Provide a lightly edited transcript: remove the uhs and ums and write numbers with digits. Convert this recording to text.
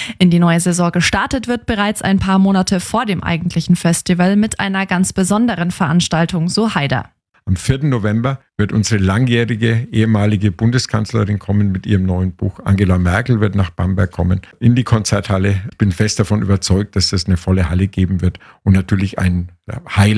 In die neue Saison gestartet wird bereits ein paar Monate vor dem eigentlichen Festival mit einer ganz besonderen Veranstaltung, so Haider. Am 4. November wird unsere langjährige ehemalige Bundeskanzlerin kommen mit ihrem neuen Buch. Angela Merkel wird nach Bamberg kommen in die Konzerthalle. Ich bin fest davon überzeugt, dass das eine volle Halle geben wird und natürlich ein Highlight